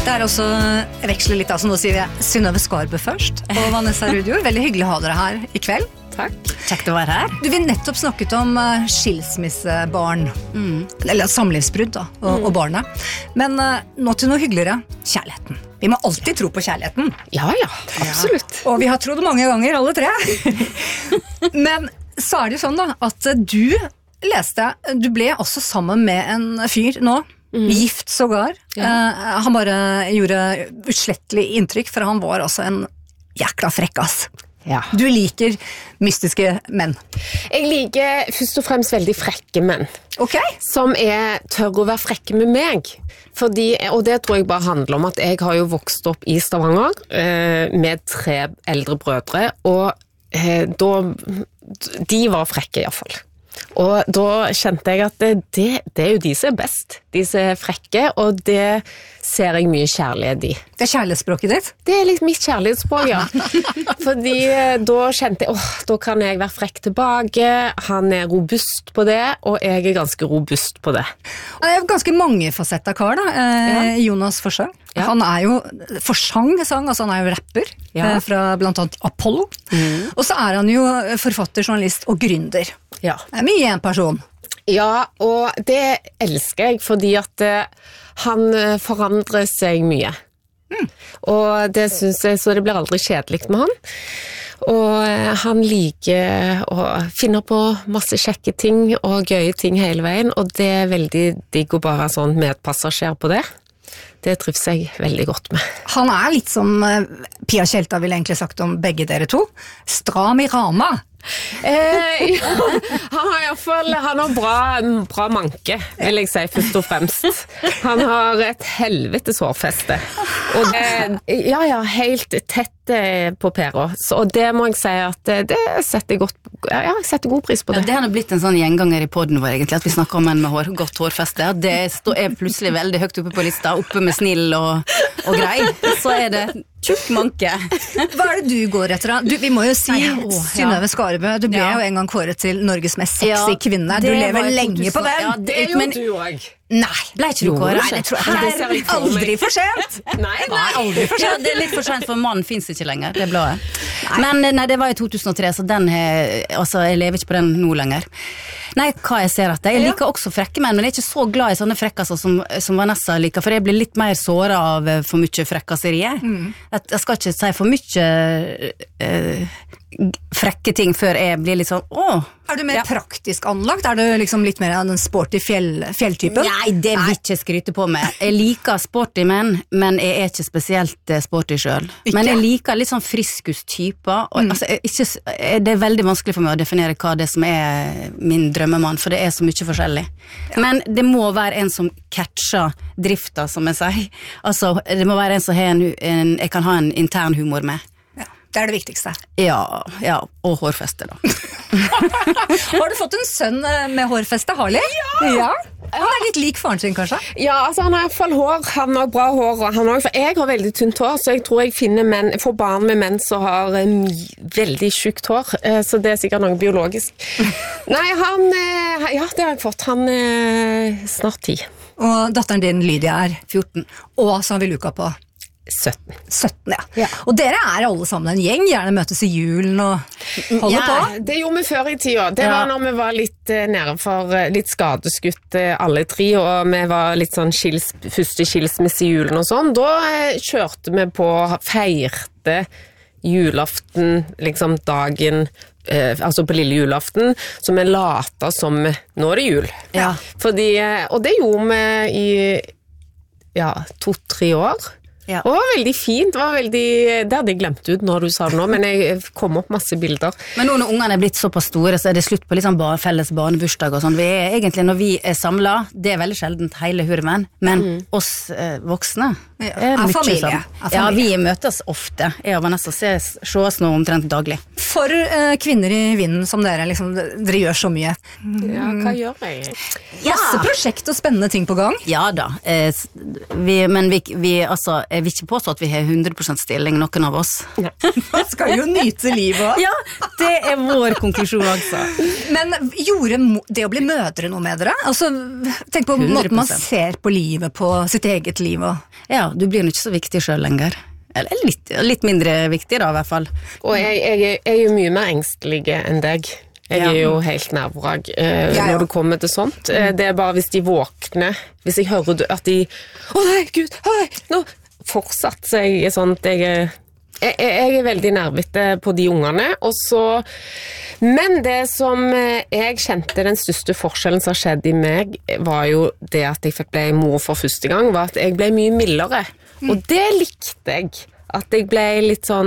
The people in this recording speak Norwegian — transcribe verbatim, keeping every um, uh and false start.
Det er også, jeg veksler litt, altså nå sier jeg Synnøve Skarbø først, og Vanessa Rudjord. Veldig hyggelig å ha dere her i kveld. Takk. Kjekt å være her. Du, vi nettopp snakket om uh, skilsmissebarn, mm. eller samlivsbrudd da, og, mm. og barnet. Men uh, nå til noe hyggeligere, kjærligheten. Vi må alltid tro på kjærligheten. Ja, ja, absolutt. Ja. Og vi har trodd mange ganger, alle tre. Men så er det jo sånn da, at du leste, du ble også sammen med en fyr nå, mm. gift sågar. Ja. Uh, han bare gjorde utslettelig inntrykk, for han var altså en jækla frekkas. Ja. Du liker mystiske menn. Jeg liker først og fremst veldig frekke menn. Ok. Som er tør å være frekke med meg. Fordi, og det tror jeg bare handler om at jeg har jo vokst opp i Stavanger eh, med tre eldre brødre, og eh, da, de var frekke i hvert fall. Og da kjente jeg at det, det, det er jo de som er best, de som er frekke, og det ser jeg mye kjærlighet i. Det er kjærlighetsspråket ditt? Det er litt mitt kjærlighetsspråk, ja. Fordi da kjente jeg, åh, da kan jeg være frekk tilbake, han er robust på det, og jeg er ganske robust på det. Han er jo ganske mangefasettet kar da, eh, ja. Jonas Forsang. Ja. Han er jo forsang, sang, altså han er jo rapper, ja. eh, fra blant annet Apollo. Mm. Og så er han jo forfatter, journalist og gründer. Ja. Det er mye en person. Ja, og det elsker jeg, fordi at uh, han forandrer seg mye. Mm. Og det synes jeg, så det blir aldri kjedelig med han. Og uh, han liker å finne på masse kjekke ting og gøye ting hele veien, og det er veldig digg å bare være sånn medpassasjer på det. Det trives jeg veldig godt med. Han er litt som uh, Pia Tjelta ville egentlig sagt om begge dere to. Stram i rama. Eh, ja, han har i hvert fall han har bra, bra manke, vil jeg si, først og fremst. Han har et helvetes hårfeste. Og det, ja, ja, helt tett på pæra. Og det må jeg si at det setter jeg godt, ja, jeg setter god pris på det. Ja, det har blitt en sånn gjenganger i podden vår egentlig, at vi snakker om menn med hår, godt hårfeste. Det er plutselig veldig høyt oppe på lista, oppe med snill og, og grei. Så er det tjukk manke. Hva er det du går etter da? Du, vi må jo si Nei, å, Synnøve Skarbø, du ble ja. jo en gang kåret til Norges mest sexy ja, kvinne. Du lever lenge på den. Ja, det, det men, gjorde du også. Nei, ble ikke du kåret? Nei, det tror jeg ikke. Det er aldri for sent. Nei, nei, aldri for sent. Ja, det er litt for sent, for mann finnes ikke lenger, det bladet. Nei. Men nei, det var i to tusen og tre, så den er, altså, jeg lever ikke på den nå lenger. Nei, hva jeg ser etter. Jeg liker også frekke menn, men jeg er ikke så glad i sånne frekkasser som, som Vanessa liker, for jeg blir litt mer såret av for mye frekkasserier. Mm. Jeg skal ikke si for mye uh, frekke ting før jeg blir litt sånn, åh. Er du mer ja. praktisk anlagt? Er du liksom litt mer av den sporty fjell, fjelltypen? Nei, det vil jeg ikke skryte på meg. Jeg liker sporty menn, men jeg er ikke spesielt sporty selv. Ikke? Men jeg liker litt sånn friskus-typer. Og, mm. altså, ikke, det er veldig vanskelig for meg å definere hva det som er min drømmemann, for det er så mye forskjellig. Ja. Men det må være en som catcher drifta, som jeg sier. Altså, det må være en som har en, en, jeg kan ha en intern humor med. Det er det viktigste. Ja, ja, og hårfeste da. Har du fått en sønn med hårfeste, Harley? Ja! ja. Han er litt lik faren sin, kanskje? Ja, altså han har i hvert fall hår, han har bra hår, og han har, for jeg har veldig tynt hår, så jeg tror jeg finner menn, får barn med menn som har um, veldig tjukt hår, uh, så det er sikkert noe biologisk. Nei, han, uh, ja, det har jeg fått, han er uh, snart ti. Og datteren din, Lydia, er fjorten, og så har vi Luka på sytten. sytten, ja. ja. Og dere er alle sammen en gjeng, gjerne møtes i julen og holder ja, på. Det gjorde vi før i tida. Det ja. var når vi var litt uh, nede for uh, litt skadeskutt uh, alle tre, og vi var litt sånn skils, første skilsmisse i julen og sånn. Da uh, kjørte vi på, feirte julaften, liksom dagen, uh, altså på lille julaften, så vi lata som nå er det jul. Ja. Fordi, uh, og det gjorde vi i ja, to-tre år. Ja. Det var veldig fint, det var veldig, det hadde jeg glemt ut når du sa det nå, men jeg kom opp masse bilder. Men nå når ungene er blitt såpass store, så er det slutt på liksom bare felles barnebursdag og sånn. Vi er egentlig, når vi er samlet, det er veldig sjeldent hele hurmen, men mm. oss eh, voksne ja. er, er mye familie. sånn. Ja, vi møtes ofte. Jeg og Vanessa ses, ses nå omtrent daglig. For eh, kvinner i vinden som dere, liksom, dere gjør så mye. Ja, hva gjør jeg? Ja. Masse prosjekt og spennende ting på gang. Ja da, eh, vi, men vi, vi altså jeg vil ikke påstå at vi har hundre prosent stilling, noen av oss. Man skal jo nyte livet også. Ja, det er vår konklusjon også. Men gjorde det å bli mødre noe med dere? Altså, tenk på måten man ser på livet, på sitt eget liv. Og... Ja, du blir jo ikke så viktig selv lenger. Eller litt, litt mindre viktig da, i hvert fall. Og jeg, jeg, jeg er jo mye mer engstelig enn deg. Jeg er jo helt nervrag eh, ja, ja. når det kommer til sånt. Eh, det er bare hvis de våkner, hvis jeg hører at de «Å nei, Gud, hei!» Nå fortsatt så jeg er sånn at jeg, jeg, jeg er veldig nervete på de ungene, og så men det som jeg kjente den største forskjellen som har skjedd i meg, var jo det at jeg ble mor for første gang, var at jeg ble mye mildere. Mm. Og det likte jeg. At jeg ble litt sånn